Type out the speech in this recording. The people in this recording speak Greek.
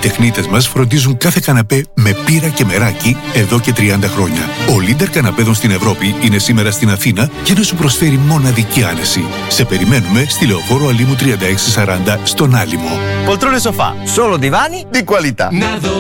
τεχνίτες μας φροντίζουν κάθε καναπέ με πύρα και μεράκι εδώ και 30 χρόνια. Ο Λίντερ καναπέδων στην Ευρώπη είναι σήμερα στην Αθήνα για να σου προσφέρει μοναδική άνεση. Σε περιμένουμε στη Λεωφόρο Αλήμου 3640 στον Άλυμο. Poltrone sofà, solo divani di qualità.